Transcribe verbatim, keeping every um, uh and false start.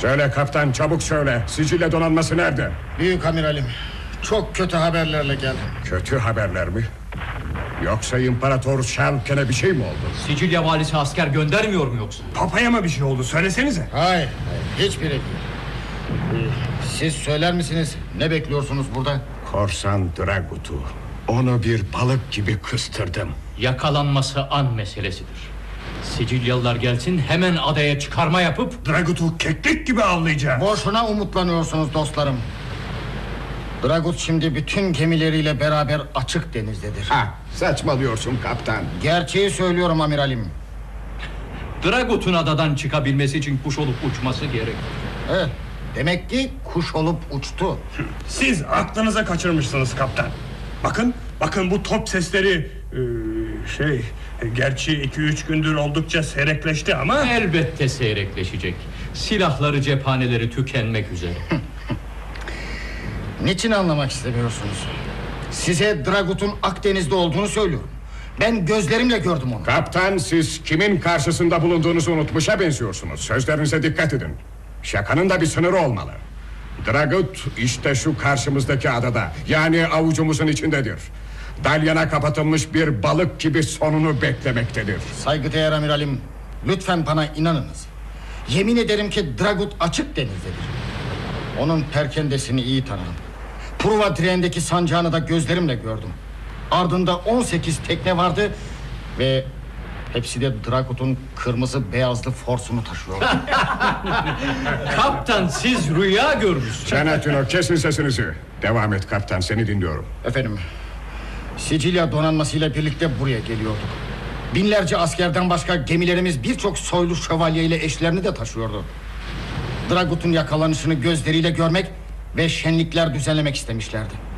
Söyle kaptan, çabuk söyle. Sicilya donanması nerede? Büyük amiralim, çok kötü haberlerle geldim. Kötü haberler mi? Yoksa İmparator Şalken'e bir şey mi oldu? Sicilya valisi asker göndermiyor mu yoksa? Papaya mı bir şey oldu, söylesenize. Hayır, hayır, hiçbiri değil. Siz söyler misiniz, ne bekliyorsunuz burada? Korsan Dragut'u. Onu bir balık gibi kıstırdım. Yakalanması an meselesidir. Sicilyalılar gelsin, hemen adaya çıkarma yapıp Dragut'u keklik gibi avlayacağım. Boşuna umutlanıyorsunuz dostlarım. Dragut şimdi bütün gemileriyle beraber açık denizdedir. Ha, saçmalıyorsun kaptan. Gerçeği söylüyorum amiralim. Dragut'un adadan çıkabilmesi için kuş olup uçması gerek. Evet, demek ki kuş olup uçtu. Siz aklınıza kaçırmışsınız kaptan. Bakın, bakın bu top sesleri e, şey, gerçi iki üç gündür oldukça seyrekleşti ama Elbette seyrekleşecek. Silahları, cephaneleri tükenmek üzere. Niçin anlamak istemiyorsunuz? Size Dragut'un Akdeniz'de olduğunu söylüyorum. Ben gözlerimle gördüm onu. Kaptan, siz kimin karşısında bulunduğunuzu unutmuşa benziyorsunuz. Sözlerinize dikkat edin. Şakanın da bir sınırı olmalı. Dragut işte şu karşımızdaki adada, yani avucumuzun içindedir. Dalyana kapatılmış bir balık gibi sonunu beklemektedir. Saygıdeğer amiralim, lütfen bana inanınız. Yemin ederim ki Dragut açık denizdedir. Onun perkendesini iyi tanırım. Pruva direğindeki sancağını da gözlerimle gördüm. Ardında on sekiz tekne vardı ve hepsi de Dragut'un kırmızı beyazlı forsunu taşıyor. Kaptan, siz rüya görmüşsünüz. Senatino, kesin sesinizi. Devam et kaptan, seni dinliyorum. Efendim, Sicilya donanmasıyla birlikte buraya geliyorduk. Binlerce askerden başka gemilerimiz birçok soylu şövalye ile eşlerini de taşıyordu. Dragut'un yakalanışını gözleriyle görmek ve şenlikler düzenlemek istemişlerdi.